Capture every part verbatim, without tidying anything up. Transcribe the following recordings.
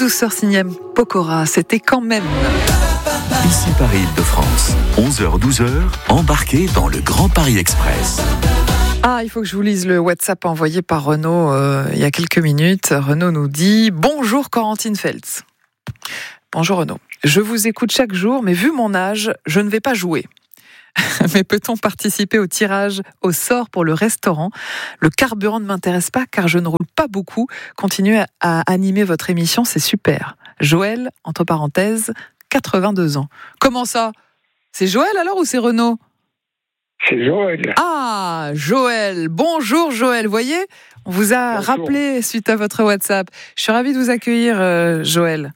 douceur signée Pokora, c'était quand même. Ici Paris-Île-de-France, onze heures douze heures, embarquez dans le Grand Paris Express. Ah, il faut que je vous lise le WhatsApp envoyé par Renaud euh, il y a quelques minutes. Renaud nous dit « Bonjour Corentine Feltz ». Bonjour Renaud. Je vous écoute chaque jour, mais vu mon âge, je ne vais pas jouer. Mais peut-on participer au tirage au sort pour le restaurant ? Le carburant ne m'intéresse pas car je ne roule pas beaucoup. Continuez à animer votre émission, c'est super. Joël, entre parenthèses, quatre-vingt-deux ans. Comment ça ? C'est Joël alors ou c'est Renaud ? C'est Joël. Ah, Joël. Bonjour Joël. Vous voyez, on vous a Bonjour. rappelé suite à votre WhatsApp. Je suis ravie de vous accueillir, euh, Joël.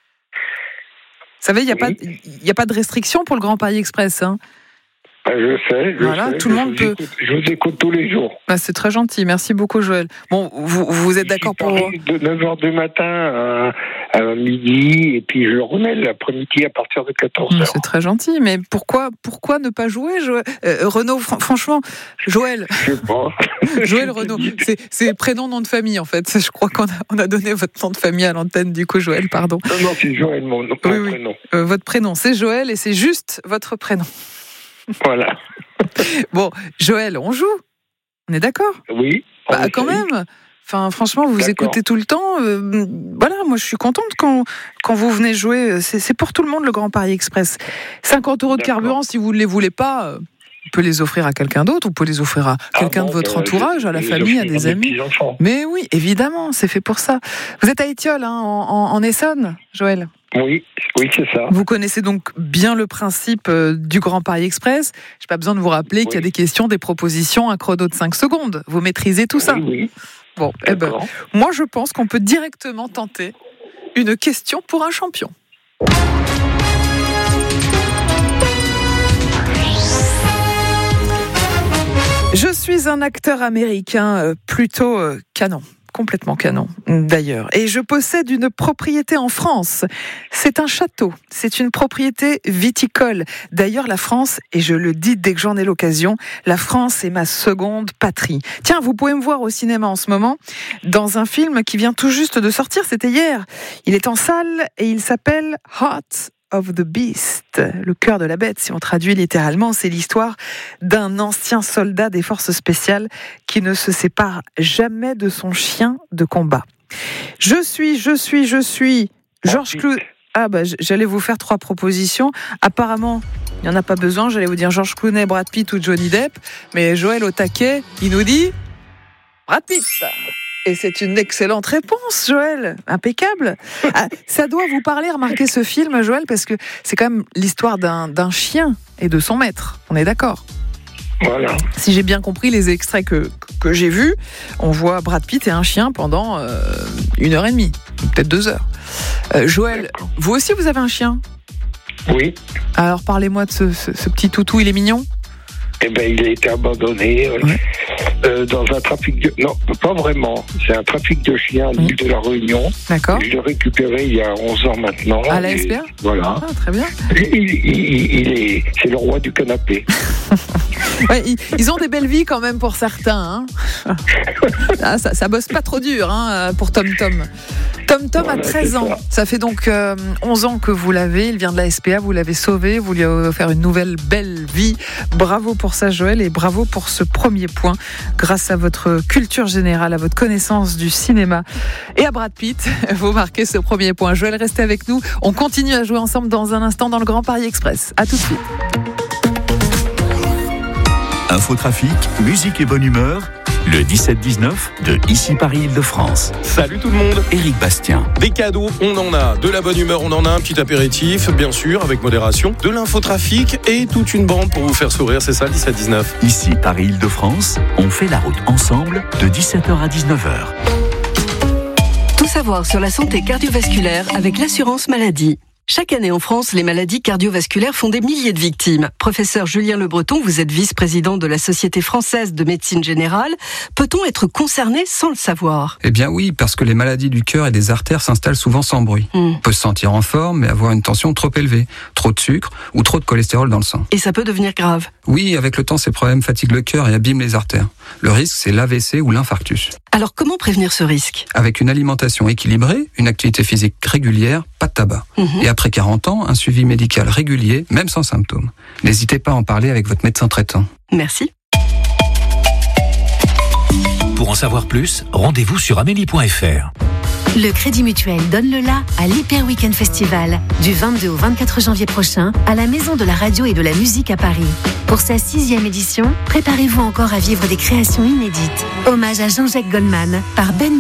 Vous savez, il n'y a, oui. a pas de restriction pour le Grand Paris Express, hein. Je sais, je voilà, sais. Tout le je monde peut. Écoute, je vous écoute tous les jours. Ah, c'est très gentil, merci beaucoup Joël. Bon, vous, vous êtes je d'accord pour... De neuf heures du matin à, à midi, et puis je remets l'après-midi à partir de quatorze heures. C'est très gentil, mais pourquoi, pourquoi ne pas jouer, Joël euh, Renaud, fr- franchement, Joël... Je sais pas. Joël Renaud, c'est, c'est prénom, nom de famille en fait. Je crois qu'on a, on a donné votre nom de famille à l'antenne, du coup Joël, pardon. Non, non, c'est Joël, mon, mon oui, oui. prénom. Euh, votre prénom, c'est Joël et c'est juste votre prénom. Voilà. Bon, Joël, on joue ? On est d'accord ? Oui. Bah, quand même. Enfin, franchement, vous d'accord. écoutez tout le temps. Euh, voilà, moi, je suis contente quand, quand vous venez jouer. C'est, c'est pour tout le monde, le Grand Paris Express. cinquante euros de d'accord. carburant, si vous ne les voulez pas, euh, vous pouvez les offrir à quelqu'un d'autre. Vous pouvez les offrir à quelqu'un ah bon, de votre ben, entourage, à la famille, à des amis. Mais oui, évidemment, c'est fait pour ça. Vous êtes à Étiole, hein, en, en, en Essonne, Joël ? Oui, oui, c'est ça. Vous connaissez donc bien le principe euh, du Grand Paris Express. Je n'ai pas besoin de vous rappeler oui. qu'il y a des questions, des propositions, un chrono de cinq secondes. Vous maîtrisez tout ça ? Oui, oui. Bon, eh ben, moi je pense qu'on peut directement tenter une question pour un champion. Je suis un acteur américain euh, plutôt euh, canon. Complètement canon, d'ailleurs. Et je possède une propriété en France. C'est un château. C'est une propriété viticole. D'ailleurs, la France, et je le dis dès que j'en ai l'occasion, la France est ma seconde patrie. Tiens, vous pouvez me voir au cinéma en ce moment, dans un film qui vient tout juste de sortir, c'était hier. Il est en salle et il s'appelle Heart of the Beast, le cœur de la bête, si on traduit littéralement. C'est l'histoire d'un ancien soldat des forces spéciales qui ne se sépare jamais de son chien de combat. Je suis, je suis, je suis Georges Clooney. Ah bah j'allais vous faire trois propositions. Apparemment, il n'y en a pas besoin. J'allais vous dire Georges Clooney, Brad Pitt ou Johnny Depp. Mais Joël au taquet, il nous dit Brad Pitt. Et c'est une excellente réponse, Joël. Impeccable. Ah, ça doit vous parler, remarquez ce film, Joël, parce que c'est quand même l'histoire d'un, d'un chien et de son maître. On est d'accord ? Voilà. Si j'ai bien compris les extraits que, que j'ai vus, on voit Brad Pitt et un chien pendant euh, une heure et demie, peut-être deux heures. Euh, Joël, d'accord. Vous aussi, vous avez un chien ? Oui. Alors, parlez-moi de ce, ce, ce petit toutou, il est mignon ? Eh ben, il a été abandonné euh, ouais. euh, dans un trafic de... Non, pas vraiment. C'est un trafic de chiens à l'île oui. de la Réunion. D'accord. Je l'ai récupéré il y a onze ans maintenant. À la S P A ? Voilà. Ah, très bien. Il, il, il est... C'est le roi du canapé. Ouais, ils, ils ont des belles vies quand même pour certains. Hein. Ah, ça, ça bosse pas trop dur hein, pour Tom Tom. Tom Tom voilà, a treize ans. Ça. ça fait donc euh, onze ans que vous l'avez. Il vient de la S P A. Vous l'avez sauvé. Vous lui avez offert une nouvelle belle vie. Bravo pour ça, Joël, et bravo pour ce premier point. Grâce à votre culture générale, à votre connaissance du cinéma et à Brad Pitt, vous marquez ce premier point. Joël, restez avec nous. On continue à jouer ensemble dans un instant dans le Grand Paris Express. À tout de suite. Infotrafic, musique et bonne humeur. Le dix-sept dix-neuf de Ici Paris-Île-de-France. Salut tout le monde. Éric Bastien. Des cadeaux, on en a. De la bonne humeur, on en a. Un petit apéritif, bien sûr, avec modération. De l'infotrafic et toute une bande pour vous faire sourire. C'est ça, le dix-sept dix-neuf. Ici Paris-Île-de-France, on fait la route ensemble de dix-sept heures à dix-neuf heures. Tout savoir sur la santé cardiovasculaire avec l'assurance maladie. Chaque année en France, les maladies cardiovasculaires font des milliers de victimes. Professeur Julien Le Breton, vous êtes vice-président de la Société française de médecine générale. Peut-on être concerné sans le savoir ? Eh bien oui, parce que les maladies du cœur et des artères s'installent souvent sans bruit. Mm. On peut se sentir en forme, mais avoir une tension trop élevée, trop de sucre ou trop de cholestérol dans le sang. Et ça peut devenir grave ? Oui, avec le temps, ces problèmes fatiguent le cœur et abîment les artères. Le risque, c'est l'A V C ou l'infarctus. Alors comment prévenir ce risque ? Avec une alimentation équilibrée, une activité physique régulière, pas de tabac. Mmh. Et après quarante ans, un suivi médical régulier, même sans symptômes. N'hésitez pas à en parler avec votre médecin traitant. Merci. Pour en savoir plus, rendez-vous sur amélie point f r. Le Crédit Mutuel donne le la à l'Hyper Weekend Festival du vingt-deux au vingt-quatre janvier prochain à la Maison de la Radio et de la Musique à Paris. Pour sa sixième édition, préparez-vous encore à vivre des créations inédites. Hommage à Jean-Jacques Goldman par Ben